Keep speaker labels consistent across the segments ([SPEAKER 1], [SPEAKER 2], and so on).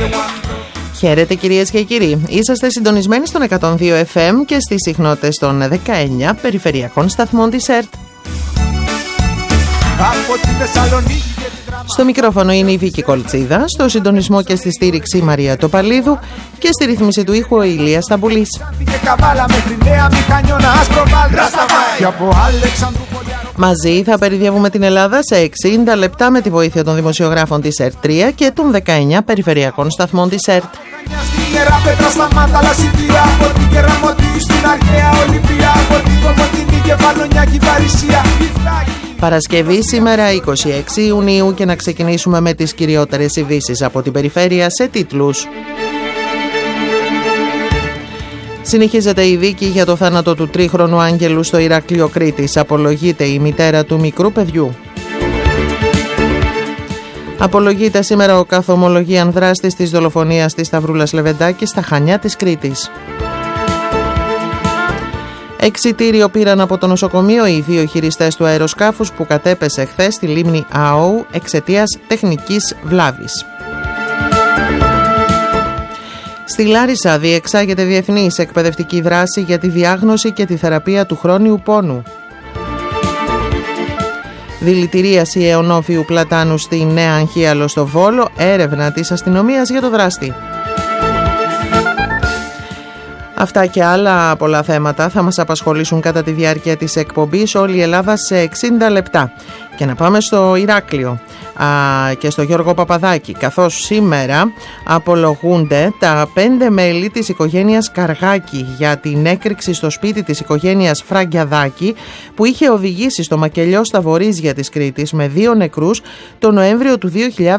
[SPEAKER 1] Χαίρετε κυρίες και κύριοι, είσαστε συντονισμένοι στον 102 FM και στις συχνότητες των 19 περιφερειακών σταθμών της ΕΡΤ. Στο μικρόφωνο είναι η Βίκη Κολτσίδα, στο συντονισμό και στη στήριξη η Μαρία Τοπαλίδου και στη ρύθμιση του ήχου ο Ηλίας Σταμπουλής. Μαζί θα περιδιαβούμε την Ελλάδα σε 60 λεπτά με τη βοήθεια των δημοσιογράφων της ΕΡΤ3 και των 19 περιφερειακών σταθμών της ΕΡΤ. Παρασκευή σήμερα 26 Ιουνίου και να ξεκινήσουμε με τις κυριότερες ειδήσεις από την περιφέρεια σε τίτλους. Συνεχίζεται η δίκη για το θάνατο του 3χρονου Άγγελου στο Ηράκλειο Κρήτης. Απολογείται η μητέρα του μικρού παιδιού. Απολογείται σήμερα ο καθομολογίαν δράστης της δολοφονίας της Σταυρούλας Λεβεντάκη στα Χανιά της Κρήτης. Εξιτήριο πήραν από το νοσοκομείο οι δύο χειριστές του αεροσκάφους που κατέπεσε χθες στη λίμνη Αόου εξαιτίας τεχνικής βλάβης. Στη Λάρισα διεξάγεται διεθνής εκπαιδευτική δράση για τη διάγνωση και τη θεραπεία του χρόνιου πόνου. Δηλητηρίαση αιωνόφιου πλατάνου στη Νέα Αγχίαλο στο Βόλο, έρευνα της αστυνομίας για το δράστη. Αυτά και άλλα πολλά θέματα θα μας απασχολήσουν κατά τη διάρκεια της εκπομπής όλη η Ελλάδα σε 60 λεπτά. Και να πάμε στο Ηράκλειο και στο Γιώργο Παπαδάκη, καθώς σήμερα απολογούνται τα 5 μέλη της οικογένειας Καργάκη για την έκρηξη στο σπίτι της οικογένειας Φραγκιαδάκη που είχε οδηγήσει στο μακελιό στα βορίζια της Κρήτης με 2 νεκρούς το Νοέμβριο του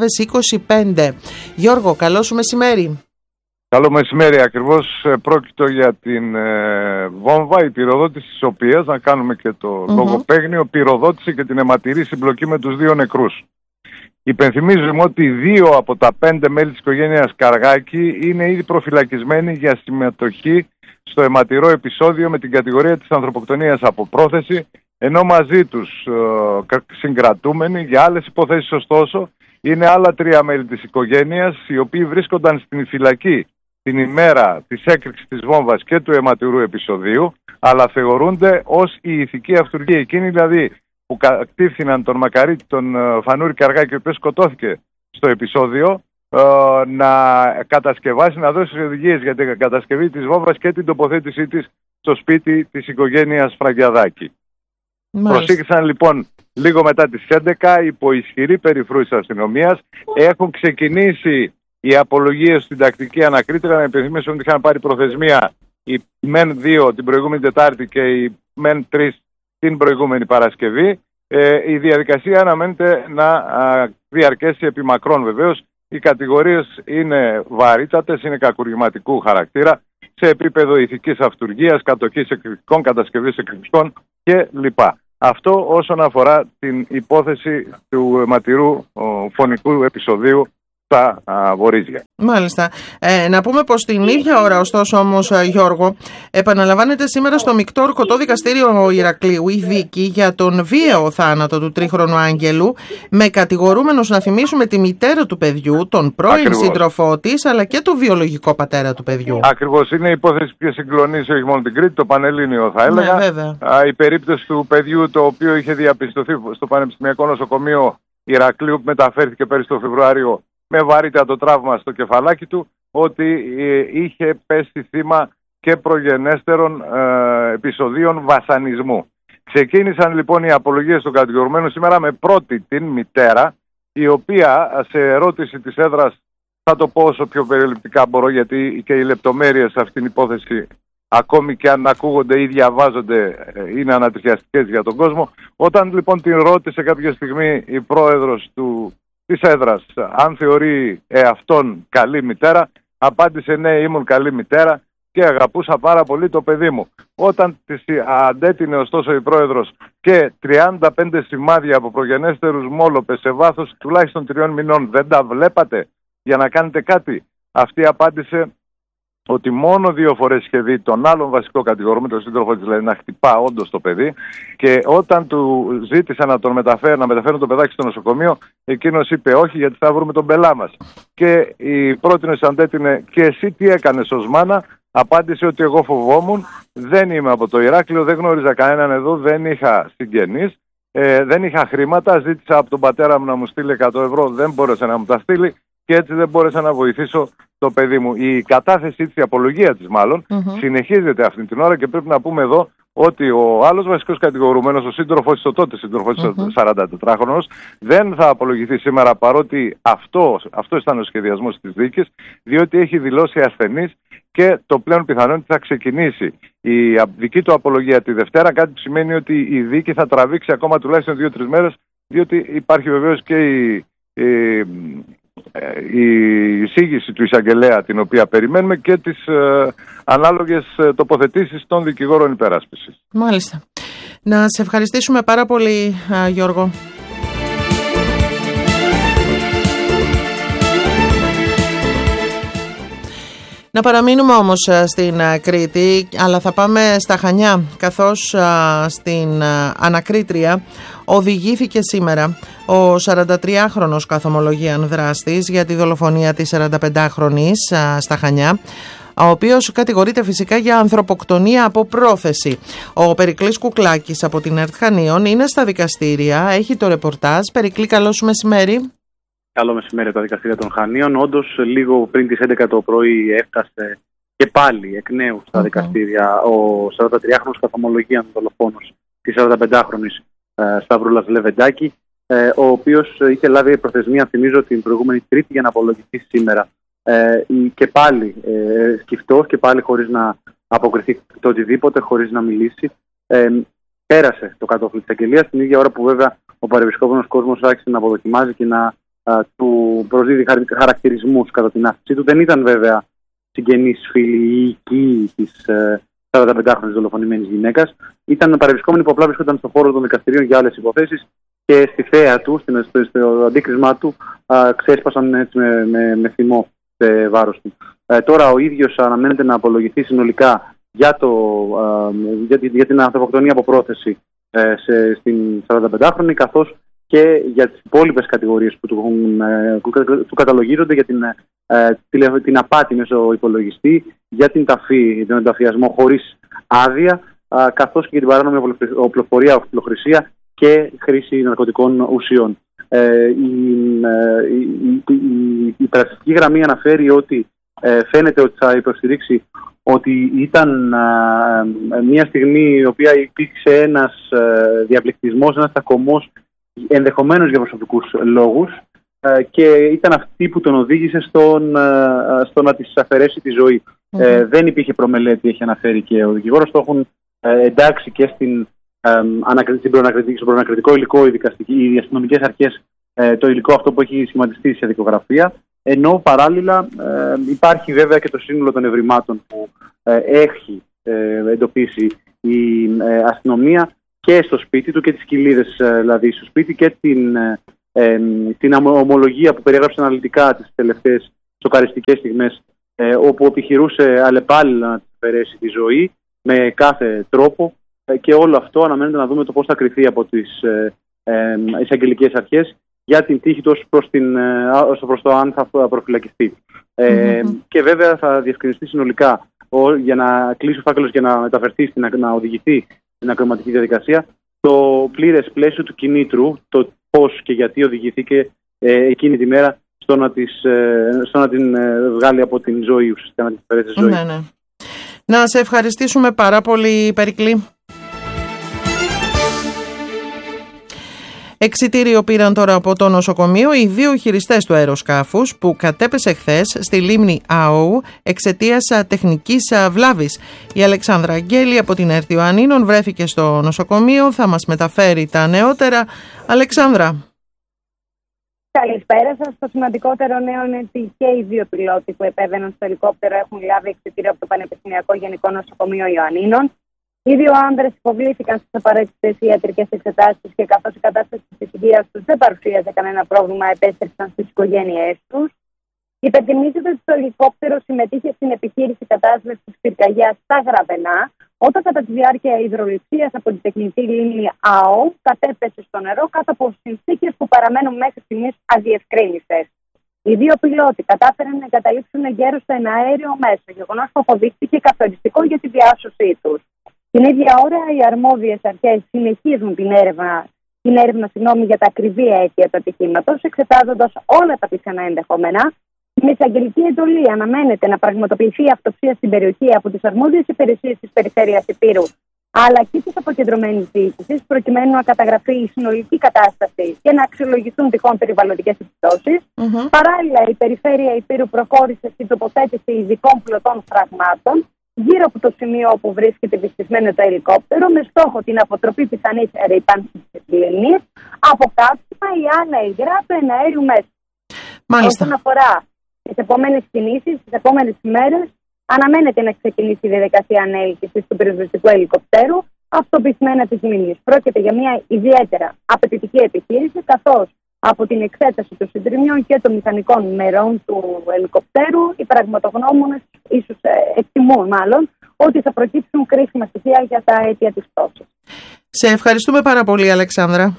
[SPEAKER 1] 2025. Γιώργο, καλό σου μεσημέρι.
[SPEAKER 2] Καλό μεσημέρι. Ακριβώς πρόκειτο για την βόμβα, η πυροδότηση της οποίας, να κάνουμε και το λογοπαίγνιο, πυροδότησε και την αιματηρή συμπλοκή με τους 2 νεκρούς. Υπενθυμίζουμε ότι 2 από τα 5 μέλη της οικογένειας Καργάκη είναι ήδη προφυλακισμένοι για συμμετοχή στο αιματηρό επεισόδιο με την κατηγορία της ανθρωποκτονίας από πρόθεση, ενώ μαζί τους συγκρατούμενοι για άλλες υποθέσεις ωστόσο είναι άλλα 3 μέλη της οικογένειας οι οποίοι βρίσκονταν στην φυλακή την ημέρα της έκρηξης της βόμβας και του αιματηρού επεισοδίου, αλλά θεωρούνται ως η ηθική αυτουργία, εκείνοι δηλαδή που κατήφθηναν τον μακαρίτη τον Φανούρη Καργάκη, ο οποίος σκοτώθηκε στο επεισόδιο, να κατασκευάσει, να δώσει οδηγίες για την κατασκευή της βόμβας και την τοποθέτησή της στο σπίτι της οικογένειας Φραγκιαδάκη. Προσήγησαν λοιπόν λίγο μετά τις 11 υπό ισχυρή περιφρούση αστυνομίας. Έχουν ξεκινήσει οι απολογίες στην τακτική ανακρίτρια. Να υπενθυμίσω ότι είχαν πάρει προθεσμία οι ΜΕΝ 2 την προηγούμενη Τετάρτη και οι ΜΕΝ 3 την προηγούμενη Παρασκευή. Η διαδικασία αναμένεται να διαρκέσει επί μακρόν βεβαίως. Οι κατηγορίες είναι βαρύτατες, είναι κακουργηματικού χαρακτήρα σε επίπεδο ηθικής αυτουργίας, κατοχής εκρηκτικών, κατασκευής εκρηκτικών κλπ. Αυτό όσον αφορά την υπόθεση του αιματηρού φωνικού επεισοδίου στα βορίζια.
[SPEAKER 1] Μάλιστα. Να πούμε πως την ίδια ώρα, ωστόσο όμως, Γιώργο, επαναλαμβάνεται σήμερα στο μεικτό ορκωτό δικαστήριο Ηρακλείου η δίκη για τον βίαιο θάνατο του 3χρονου Άγγελου, με κατηγορούμενος, να θυμίσουμε, τη μητέρα του παιδιού, τον πρώην σύντροφό της, αλλά και τον βιολογικό πατέρα του παιδιού. Ακριβώς.
[SPEAKER 2] Είναι η υπόθεση που συγκλονίσει όχι μόνο την Κρήτη, το Πανελλήνιο θα έλεγα.
[SPEAKER 1] Ναι,
[SPEAKER 2] η περίπτωση του παιδιού το οποίο είχε διαπιστωθεί στο Πανεπιστημιακό Νοσοκομείο Ηρακλείου, που μεταφέρθηκε πέρυσι το Φεβρουάριο με βαρύτατο τραύμα στο κεφαλάκι του, ότι είχε πέσει θύμα και προγενέστερων επεισοδίων βασανισμού. Ξεκίνησαν λοιπόν οι απολογίες των κατηγορουμένων σήμερα με πρώτη την μητέρα, η οποία σε ερώτηση της έδρας, θα το πω όσο πιο περιληπτικά μπορώ, γιατί και οι λεπτομέρειες σε αυτήν την υπόθεση, ακόμη και αν ακούγονται ή διαβάζονται, είναι ανατριχιαστικές για τον κόσμο. Όταν λοιπόν την ρώτησε κάποια στιγμή η πρόεδρος της έδρας αν θεωρεί αυτόν καλή μητέρα, απάντησε ναι, ήμουν καλή μητέρα και αγαπούσα πάρα πολύ το παιδί μου. Όταν της αντέτεινε ωστόσο η πρόεδρος και 35 σημάδια από προγενέστερους μόλοπες σε βάθος τουλάχιστον 3 μηνών, δεν τα βλέπατε για να κάνετε κάτι? Αυτή απάντησε ότι μόνο 2 φορές είχε δει τον άλλον βασικό κατηγορούμενο, τον σύντροφο της, δηλαδή να χτυπά όντως το παιδί, και όταν του ζήτησε να μεταφέρουν το παιδάκι στο νοσοκομείο, εκείνος είπε όχι, γιατί θα βρούμε τον πελά μας. Και η πρότεινος αντέτεινε, και εσύ τι έκανες ως μάνα? Απάντησε ότι εγώ φοβόμουν, δεν είμαι από το Ηράκλειο, δεν γνώριζα κανέναν εδώ, δεν είχα συγγενείς, δεν είχα χρήματα, ζήτησα από τον πατέρα μου να μου στείλει 100 ευρώ, δεν μπόρεσε να μου τα στείλει και έτσι δεν μπόρεσα να βοηθήσω το παιδί μου. Η κατάθεσή της, η απολογία της μάλλον, συνεχίζεται αυτή την ώρα, και πρέπει να πούμε εδώ ότι ο άλλος βασικός κατηγορούμενος, ο σύντροφος της, ο τότε σύντροφος της, 44χρονος, δεν θα απολογηθεί σήμερα, παρότι αυτό ήταν ο σχεδιασμός της δίκης, διότι έχει δηλώσει ασθενής και το πλέον πιθανό ότι θα ξεκινήσει η δική του απολογία τη Δευτέρα, κάτι που σημαίνει ότι η δίκη θα τραβήξει ακόμα τουλάχιστον 2-3 μέρες, διότι υπάρχει βεβαίως και η εισήγηση του εισαγγελέα, την οποία περιμένουμε, και τις ανάλογες τοποθετήσεις των δικηγόρων υπεράσπισης.
[SPEAKER 1] Μάλιστα. Να σε ευχαριστήσουμε πάρα πολύ, Γιώργο. Να παραμείνουμε όμως στην Κρήτη, αλλά θα πάμε στα Χανιά, καθώς στην ανακρίτρια οδηγήθηκε σήμερα ο 43χρονος καθομολογίαν δράστης για τη δολοφονία της 45χρονης στα Χανιά, ο οποίος κατηγορείται φυσικά για ανθρωποκτονία από πρόθεση. Ο Περικλής Κουκλάκης από την ΕΡΤ Χανίων είναι στα δικαστήρια, έχει το ρεπορτάζ. Περικλή, καλό σου μεσημέρι.
[SPEAKER 3] Καλό μεσημέρι από τα δικαστήρια των Χανίων. Όντως, λίγο πριν τις 11 το πρωί έφτασε και πάλι εκ νέου στα δικαστήρια ο 43χρονος καθομολογίαν δολοφόνος της 45χρονης Σταυρούλας Λεβεντάκη, ο οποίος είχε λάβει προθεσμία, θυμίζω, την προηγούμενη Τρίτη για να απολογηθεί σήμερα. Και πάλι σκυφτός και πάλι χωρίς να αποκριθεί το οτιδήποτε, χωρίς να μιλήσει, πέρασε το κατόφλι της αγγελίας, την ίδια ώρα που βέβαια ο παρευρισκόμενος κόσμος άρχισε να αποδοκιμάζει και να του προσδίδει χαρακτηρισμούς κατά την άφησή του. Δεν ήταν βέβαια συγγενείς, φίλοι ή οικοί της 45χρονης δολοφονημένης γυναίκας. Ήταν παρευρισκόμενοι που απλά βρίσκονταν στον χώρο των δικαστηρίων για άλλες υποθέσεις και στη θέα του, στο αντίκρισμά του, ξέσπασαν έτσι με θυμό σε βάρος του. Τώρα ο ίδιος αναμένεται να απολογηθεί συνολικά για την ανθρωποκτονία από πρόθεση στην 45χρονη, καθώς και για τις υπόλοιπες κατηγορίες που του καταλογίζονται, για την απάτη μέσω υπολογιστή, για τον ενταφιασμό χωρίς άδεια, καθώς και για την παράνομη οπλοφορία, οχλοχρησία και χρήση ναρκωτικών ουσιών. Η περαστατική γραμμή αναφέρει ότι φαίνεται ότι θα υποστηρίξει ότι ήταν μια στιγμή η οποία υπήρξε ένας διαπληκτισμός, ένας τακωμός, ενδεχομένως για προσωπικούς λόγους, και ήταν αυτή που τον οδήγησε στο να της αφαιρέσει τη ζωή. Δεν υπήρχε προμελέτη, έχει αναφέρει και ο δικηγόρος. Το έχουν εντάξει και στο προανακριτικό υλικό οι αστυνομικές αρχές, το υλικό αυτό που έχει σχηματιστεί σε δικογραφία, ενώ παράλληλα υπάρχει βέβαια και το σύνολο των ευρημάτων που έχει εντοπίσει η αστυνομία και στο σπίτι του, και τις κοιλίδες δηλαδή στο σπίτι, και την ομολογία που περιέγραψε αναλυτικά τις τελευταίες σοκαριστικές στιγμές, όπου επιχειρούσε αλλεπάλληλα να της αφαιρέσει τη ζωή με κάθε τρόπο, και όλο αυτό αναμένεται να δούμε το πώς θα κριθεί από τις εισαγγελικές αρχές για την τύχη του προς το αν θα προφυλακιστεί. Και βέβαια θα διευκρινιστεί συνολικά, για να κλείσει ο φάκελος και να μεταφερθεί, να οδηγηθεί στην ακροματική διαδικασία, το πλήρες πλαίσιο του κινήτρου, το πώς και γιατί οδηγηθήκε εκείνη τη μέρα στο να την βγάλει από την ζωή, ουσιαστικά να την αφαιρέσει τη ζωή.
[SPEAKER 1] Ναι. Να σε ευχαριστήσουμε πάρα πολύ, Περικλή. Εξιτήριο πήραν τώρα από το νοσοκομείο οι 2 χειριστές του αεροσκάφους που κατέπεσε χθες στη λίμνη Αόου εξαιτίας τεχνικής βλάβης. Η Αλεξάνδρα Αγγέλη από την ΕΡΤ Ιωαννίνων βρέθηκε στο νοσοκομείο, θα μας μεταφέρει τα νεότερα. Αλεξάνδρα.
[SPEAKER 4] Καλησπέρα σας. Το σημαντικότερο νέο είναι ότι και οι 2 πιλότοι που επέβαιναν στο ελικόπτερο έχουν λάβει εξιτήριο από το Πανεπιστημιακό Γενικό Νοσοκομείο Ιωαννίνων. Οι 2 άνδρες υποβλήθηκαν στις απαραίτητες ιατρικές εξετάσεις και καθώς η κατάσταση της υγείας τους δεν παρουσίαζε κανένα πρόβλημα, επέστρεψαν στις οικογένειές τους. Υπενθυμίζεται ότι το ελικόπτερο συμμετείχε στην επιχείρηση κατάσβεσης της πυρκαγιάς στα Γραβενά, όταν κατά τη διάρκεια υδροληψίας από την τεχνητή λίμνη ΑΟ κατέπεσε στο νερό κάτω από συνθήκες που παραμένουν μέχρι στιγμής αδιευκρίνητες. Οι δύο πιλότοι κατάφεραν να εγκαταλείψουν εγκαίρως το εναέριο μέσο, γεγονός που αποδείχθηκε καθοριστικό για τη διάσωσή τους. Την ίδια ώρα, οι αρμόδιες αρχές συνεχίζουν την έρευνα για τα ακριβή αίτια του ατυχήματος, εξετάζοντας όλα τα πιθανά ενδεχόμενα. Με εισαγγελική εντολή αναμένεται να πραγματοποιηθεί αυτοψία στην περιοχή από τις αρμόδιες υπηρεσίες της Περιφέρειας Ηπείρου, αλλά και της αποκεντρωμένης διοίκησης, προκειμένου να καταγραφεί η συνολική κατάσταση και να αξιολογηθούν τυχόν περιβαλλοντικές επιπτώσεις. Παράλληλα, η Περιφέρεια Ηπείρου προχώρησε στην τοποθέτηση ειδικών πλωτών φραγμάτων γύρω από το σημείο όπου βρίσκεται βυθισμένο το ελικόπτερο, με στόχο την αποτροπή πιθανής ρήπανσης της λίμνης από κάψιμα ή άλλα υγρά του εναέριου μέσου. Όσον αφορά τις επόμενες κινήσεις, τις επόμενες ημέρες, αναμένεται να ξεκινήσει η διαδικασία ανέλκυσης του πυροσβεστικού ελικοπτέρου αυτοπισμένα της λίμνης. Πρόκειται για μια ιδιαίτερα απαιτητική επιχείρηση, καθώς από την εξέταση των συντριμιών και των μηχανικών μερών του ελικοπτέρου, οι πραγματογνώμονες ίσως εκτιμούν μάλλον ότι θα προκύψουν κρίσιμα στοιχεία για τα αίτια της πτώσης.
[SPEAKER 1] Σε ευχαριστούμε πάρα πολύ, Αλεξάνδρα.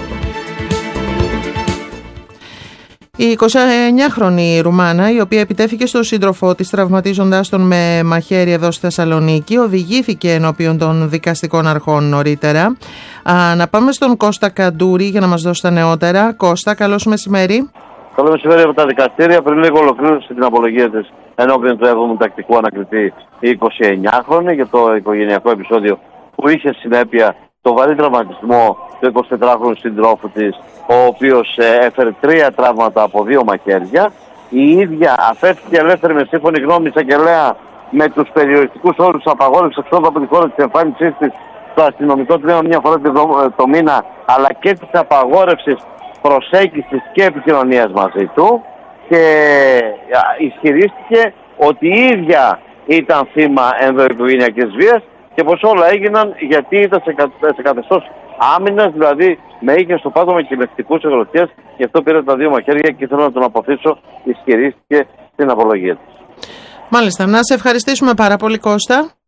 [SPEAKER 1] Η 29χρονη Ρουμάνα, η οποία επιτέθηκε στον σύντροφό της τραυματίζοντάς τον με μαχαίρι εδώ στη Θεσσαλονίκη, οδηγήθηκε ενώπιον των δικαστικών αρχών νωρίτερα. Να πάμε στον Κώστα Καντούρη για να μας δώσει τα νεότερα. Κώστα, καλώς μεσημέρι.
[SPEAKER 5] Καλό μεσημέρι από τα δικαστήρια. Πριν λίγο ολοκλήρωσε την απολογία της ενώπιον του 7ου τακτικού ανακριτή η 29χρονη για το οικογενειακό επεισόδιο που είχε συνέπεια το βαρύ τραυματισμό του 24χρονου συντρόφου της, ο οποίος έφερε 3 τραύματα από 2 μαχαίρια. Η ίδια αφέθηκε ελεύθερη με σύμφωνη γνώμη εισαγγελέα με τους περιοριστικούς όρους απαγόρευσης εξόδου από τη χώρα της εμφάνισής της στο αστυνομικό τμήμα μια φορά το μήνα, αλλά και της απαγόρευσης προσέγγισης και επικοινωνίας μαζί του, και ισχυρίστηκε ότι η ίδια ήταν θύμα ενδοοικογενειακής βίας και πως όλα έγιναν γιατί ήταν σε καθεστώς άμυνας, δηλαδή με είχε στο πάτωμα και λεκτικούς εγκλωτιές, γι' αυτό πήρε τα 2 μαχαίρια και θέλω να τον αποθήσω, ισχυρίστηκε στην απολογία της.
[SPEAKER 1] Μάλιστα, να σε ευχαριστήσουμε πάρα πολύ, Κώστα.